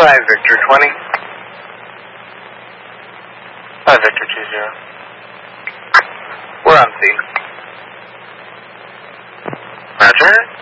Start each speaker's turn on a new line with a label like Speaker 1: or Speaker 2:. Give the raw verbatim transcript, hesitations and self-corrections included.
Speaker 1: Hi, Victor twenty. Hi, Victor two zero. We're on scene. Roger.